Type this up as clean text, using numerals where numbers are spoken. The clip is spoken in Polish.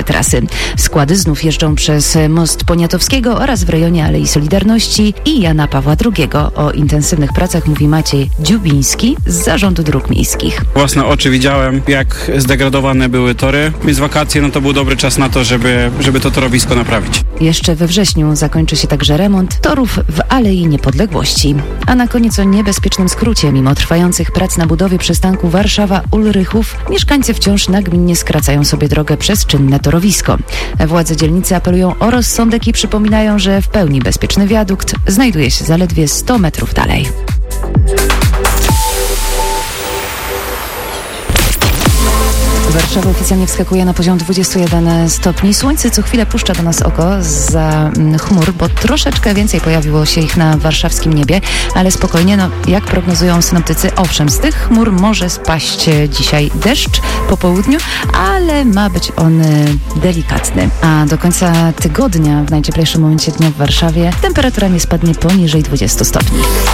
trasy. Składy znów jeżdżą przez most Poniatowskiego oraz w rejonie Alei Solidarności i Jana Pawła II. O intensywnych pracach mówi Maciej Dziubiński z Zarządu Dróg Miejskich. Własne oczy widziałem, jak zdegradowane były tory, więc wakacje to był dobry czas na to, żeby to torowisko naprawić. Jeszcze we wrześniu zakończy się także remont torów w Alei Niepodległości. A na koniec o niebezpiecznym skrócie. Mimo trwających prac na budowie przystanku Warszawa-Ulrychów, mieszkańcy wciąż nagminnie skracają sobie drogę przez czynne torowisko. Władze dzielnicy apelują o rozsądek i przypominają, że w pełni bezpieczny wiadukt znajduje się zaledwie 100 metrów dalej. Warszawa oficjalnie wskakuje na poziom 21 stopni. Słońce co chwilę puszcza do nas oko zza chmur, bo troszeczkę więcej pojawiło się ich na warszawskim niebie, ale spokojnie, jak prognozują synoptycy, owszem, z tych chmur może spaść dzisiaj deszcz po południu, ale ma być on delikatny. A do końca tygodnia, w najcieplejszym momencie dnia w Warszawie, temperatura nie spadnie poniżej 20 stopni.